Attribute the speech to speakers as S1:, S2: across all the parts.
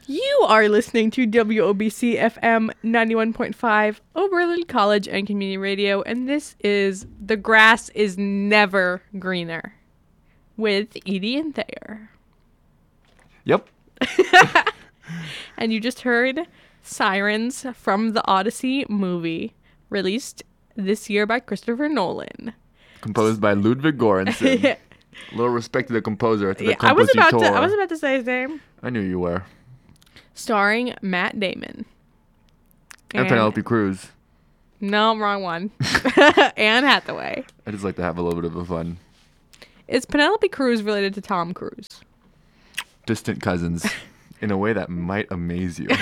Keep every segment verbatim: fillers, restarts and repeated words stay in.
S1: You are listening to W O B C F M ninety-one point five, Oberlin College and Community Radio, and this is The Grass is Never Greener with Edie and Thayer.
S2: Yep.
S1: And you just heard Sirens from the Odyssey movie, released this year by Christopher Nolan.
S2: Composed by Ludwig Göransson. A little respect to the composer, to the
S1: Yeah, I was about to.
S2: compositor.
S1: I was about to say his name.
S2: I knew you were.
S1: Starring Matt Damon
S2: And Penelope Cruz.
S1: No, wrong one. Anne Hathaway.
S2: I just like to have a little bit of a fun.
S1: Is Penelope Cruz related to Tom Cruise?
S2: Distant cousins. In a way that might amaze you.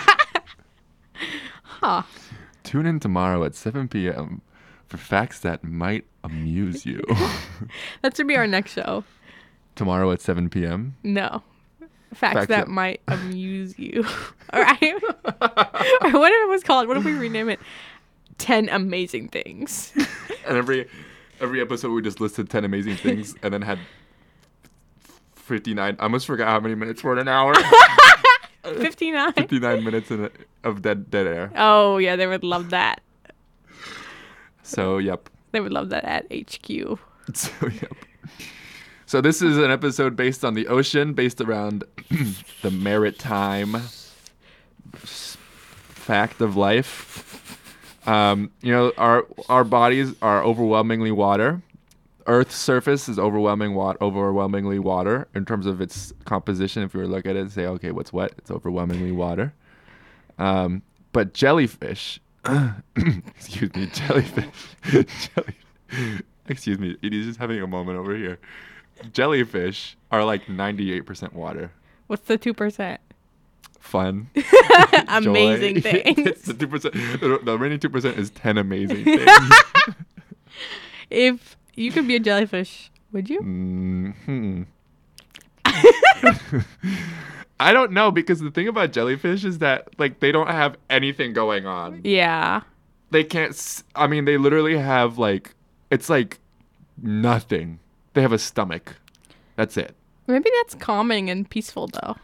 S1: Huh.
S2: Tune in tomorrow at seven p.m. for facts that might amuse you.
S1: That should be our next show.
S2: Tomorrow at seven p.m.
S1: No. Facts,
S2: Facts
S1: that,
S2: that-
S1: might amuse you. All right. Or what if it was called? What if we rename it? Ten Amazing Things.
S2: And every every episode we just listed ten amazing things and then had fifty-nine. I almost forgot how many minutes were in an hour.
S1: fifty-nine.
S2: fifty-nine minutes in a, of dead dead air.
S1: Oh, yeah. They would love that.
S2: So, yep.
S1: They would love that at H Q.
S2: So, yep. So this is an episode based on the ocean, based around the maritime fact of life. Um, you know, our our bodies are overwhelmingly water. Earth's surface is overwhelming wa- overwhelmingly water in terms of its composition. If you were to look at it and say, okay, what's wet? It's overwhelmingly water. Um, but jellyfish, excuse me, jellyfish, jelly, excuse me, Edie's just having a moment over here. Jellyfish are like ninety-eight percent water.
S1: What's the two percent?
S2: Fun.
S1: Amazing
S2: joy.
S1: things.
S2: It's the two percent. The, the remaining two percent is ten amazing things.
S1: If you could be a jellyfish, would you?
S2: Mm-hmm. I don't know, because the thing about jellyfish is that like they don't have anything going on.
S1: Yeah.
S2: They can't. S- I mean, they literally have like it's like nothing. They have a stomach. That's it.
S1: Maybe that's calming and peaceful, though.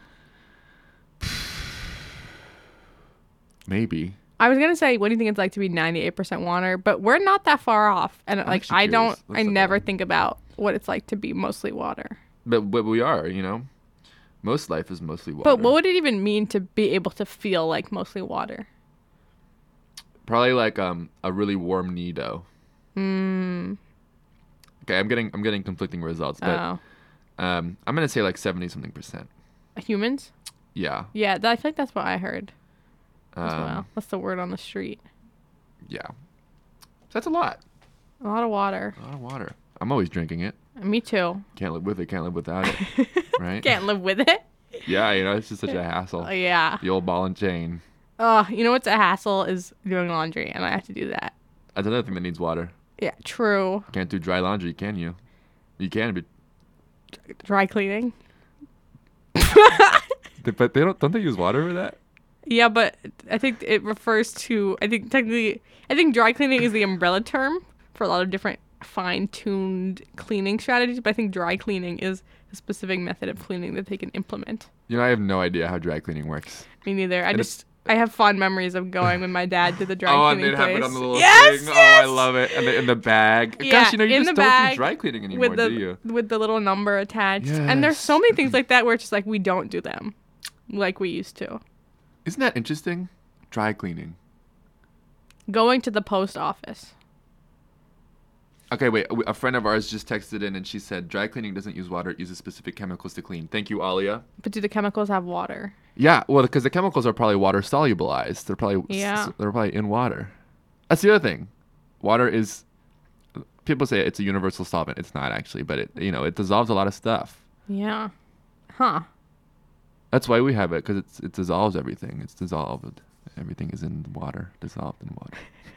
S2: Maybe.
S1: I was gonna say, what do you think it's like to be ninety-eight percent water? But we're not that far off, and
S2: I'm
S1: like
S2: actually
S1: I don't,
S2: curious. Let's
S1: I
S2: look
S1: never
S2: at it.
S1: think about what it's like to be mostly water.
S2: But but we are, you know. Most life is mostly water.
S1: But what would it even mean to be able to feel like mostly water?
S2: Probably like um a really warm Nido.
S1: Hmm.
S2: Okay, I'm getting I'm getting conflicting results, but
S1: Oh,
S2: um I'm gonna say like seventy something percent.
S1: humans?
S2: Yeah.
S1: Yeah, that, I think that's what I heard as
S2: Um,
S1: well. That's the word on the street.
S2: Yeah. That's a lot.
S1: A lot of water.
S2: A lot of water. I'm always drinking it.
S1: Me too.
S2: Can't live with it. Can't live without it. Right?
S1: Can't live with it.
S2: Yeah, you know, it's just such a hassle.
S1: Oh, yeah.
S2: The old ball and chain.
S1: Oh, you know what's a hassle is doing laundry, and I have to do that.
S2: That's another thing that needs water.
S1: Yeah, true.
S2: Can't do dry laundry, can you? You can, but
S1: Dry cleaning.
S2: but they don't don't they use water for that?
S1: Yeah, but I think it refers to, I think technically, I think dry cleaning is the umbrella term for a lot of different fine-tuned cleaning strategies, but I think dry cleaning is a specific method of cleaning that they can implement.
S2: You know, I have no idea how dry cleaning works.
S1: Me neither. I
S2: And
S1: just, I have fond memories of going when my dad did the dry
S2: oh, and
S1: cleaning
S2: they'd have
S1: place.
S2: it on the little
S1: yes,
S2: thing.
S1: yes!
S2: Oh, I love it. And the, in the bag.
S1: Yeah,
S2: Gosh, you know, you
S1: in
S2: just
S1: the
S2: don't
S1: bag
S2: do dry cleaning anymore,
S1: with the,
S2: do you?
S1: with the little number attached. And there's so many things like that where it's just like, we don't do them like we used to.
S2: Isn't that interesting? Dry cleaning.
S1: Going to the post office.
S2: Okay, wait. A a friend of ours just texted in and she said, dry cleaning doesn't use water. It uses specific chemicals to clean. Thank you, Alia.
S1: But do the chemicals have water?
S2: Yeah, well, because the chemicals are probably water solubilized. They're probably
S1: Yeah.
S2: s- they're probably in water. That's the other thing. Water is. People say it's a universal solvent. It's not actually, but it you know it dissolves a lot of stuff.
S1: Yeah. Huh.
S2: That's why we have it, because it's it dissolves everything. It's dissolved. Everything is in water, dissolved in water.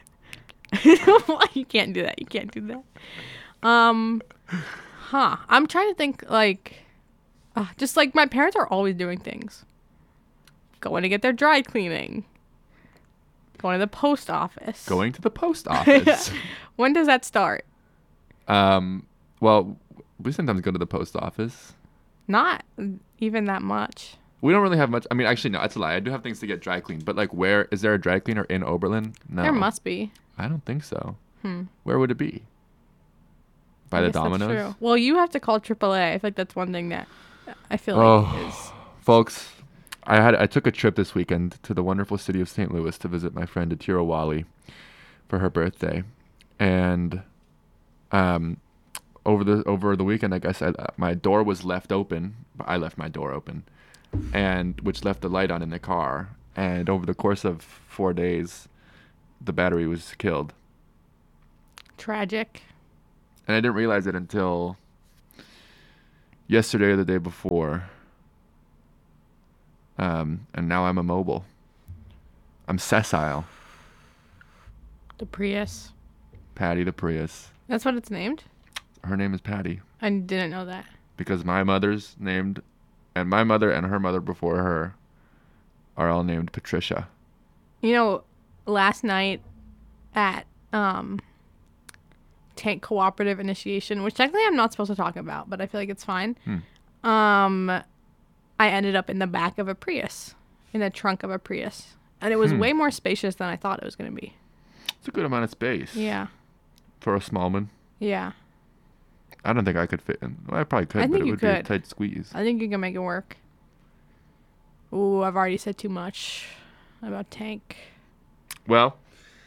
S1: You can't do that. You can't do that. Um, huh. I'm trying to think, like, uh, just like my parents are always doing things. Going to get their dry cleaning. Going to the post office.
S2: Going to the post office.
S1: When does that start?
S2: um. Well, we sometimes go to the post office.
S1: Not even that much.
S2: We don't really have much. I mean, actually, no, that's a lie. I do have things to get dry cleaned, but like, where is there a dry cleaner in Oberlin? No,
S1: There must be.
S2: I don't think so.
S1: Hmm.
S2: Where would it be? By
S1: I
S2: the
S1: guess that's
S2: Domino's?
S1: true. Well, you have to call triple A. I feel like that's one thing that I feel
S2: Oh.
S1: like is.
S2: Folks, I had I took a trip this weekend to the wonderful city of Saint Louis to visit my friend Atira Wally for her birthday, and um, over the over the weekend, I guess I, my door was left open. I left my door open, and which left the light on in the car. And over the course of four days, the battery was killed,
S1: Tragic.
S2: and I didn't realize it until yesterday or the day before. Um, and now I'm immobile. I'm sessile.
S1: The Prius.
S2: Patty the Prius.
S1: That's what it's named?
S2: Her name is Patty
S1: I didn't know that.
S2: because my mother's named, and my mother and her mother before her are all named Patricia.
S1: You know, last night at um, Tank Cooperative Initiation, which technically I'm not supposed to talk about, but I feel like it's fine.
S2: Hmm.
S1: Um, I ended up in the back of a Prius, in the trunk of a Prius. And it was
S2: Hmm.
S1: way more spacious than I thought it was going to be.
S2: It's a good amount of space.
S1: Yeah.
S2: For a small one.
S1: Yeah.
S2: I don't think I could fit in. Well, I probably could,
S1: I
S2: but
S1: think
S2: it
S1: you
S2: would be a
S1: could.
S2: tight squeeze.
S1: I think you can make it work. Ooh, I've already said too much about Tank.
S2: Well,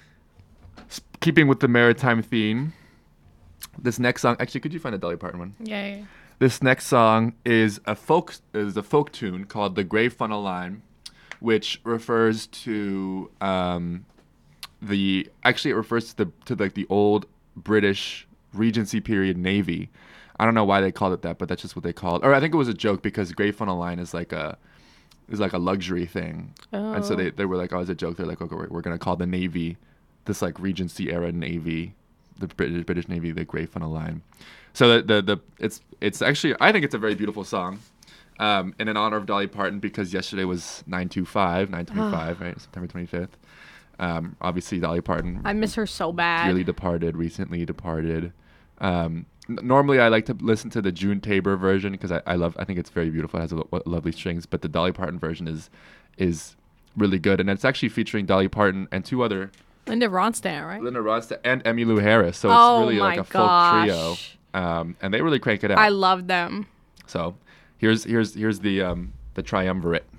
S2: s- keeping with the maritime theme, this next song. Actually, could you find a Dolly Parton one?
S1: Yeah, yeah, yeah.
S2: This next song is a folk is a folk tune called "The Grey Funnel Line," which refers to um, the actually it refers to the to like the old British Regency period navy. I don't know why they called it that, but that's just what they called. Or I think it was a joke because Grey Funnel Line is like a is like a luxury thing,
S1: Oh.
S2: and so they they were like, oh, it's a joke. They're like, okay, we're, we're gonna call the navy, this like Regency era navy, the British British Navy, the Grey Funnel Line. So the, the the it's it's actually I think it's a very beautiful song, um, and in honor of Dolly Parton because yesterday was nine two five, nine twenty-five, right, September twenty-fifth. Um, obviously Dolly Parton
S1: I miss her so bad.
S2: really departed, recently departed. Um, n- normally I like to listen to the June Tabor version because I, I love I think it's very beautiful. It has a lo- lovely strings, but the Dolly Parton version is is really good, and it's actually featuring Dolly Parton and two other
S1: Linda Ronstadt, right?
S2: Linda Ronstadt and Emmylou Harris. So it's
S1: Oh
S2: really like
S1: my
S2: a folk trio.
S1: gosh.
S2: Um, and they really crank it out.
S1: I love them.
S2: So here's here's here's the um, the triumvirate.